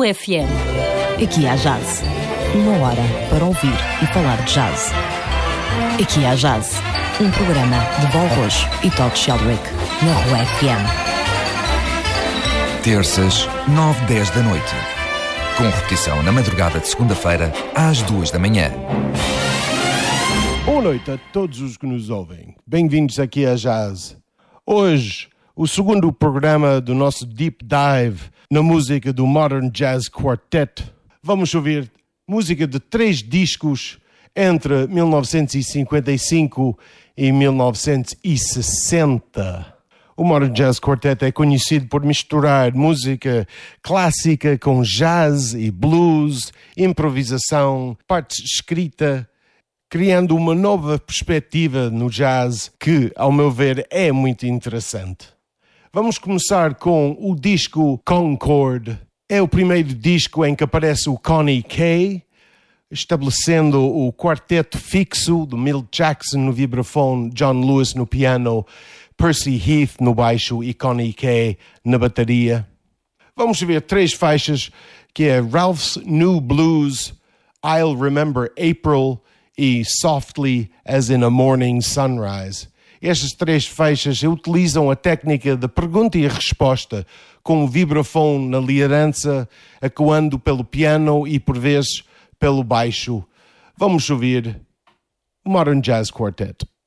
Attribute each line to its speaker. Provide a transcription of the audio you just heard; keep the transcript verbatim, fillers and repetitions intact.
Speaker 1: F M.
Speaker 2: Aqui há jazz. Uma hora para ouvir e falar de jazz. Aqui há jazz. Um programa de Vol Rojo e Todd Sheldrick na Rua F M.
Speaker 3: Terças, nove, dez da noite. Com repetição na madrugada de segunda-feira, às duas da manhã.
Speaker 4: Boa noite a todos os que nos ouvem. Bem-vindos aqui a Jazz. Hoje, o segundo programa do nosso Deep Dive na música do Modern Jazz Quartet. Vamos ouvir música de três discos entre mil novecentos e cinquenta e cinco e mil novecentos e sessenta. O Modern Jazz Quartet é conhecido por misturar música clássica com jazz e blues, improvisação, parte escrita, criando uma nova perspectiva no jazz que, ao meu ver, é muito interessante. Vamos começar com o disco Concord. É o primeiro disco em que aparece o Connie Kay, estabelecendo o quarteto fixo de Milt Jackson no vibrafone, John Lewis no piano, Percy Heath no baixo e Connie Kay na bateria. Vamos ver três faixas, que é Ralph's New Blues, I'll Remember April e Softly as in a Morning Sunrise. Estas três faixas utilizam a técnica de pergunta e resposta, com o vibrafone na liderança, ecoando pelo piano e, por vezes, pelo baixo. Vamos ouvir o Modern Jazz Quartet.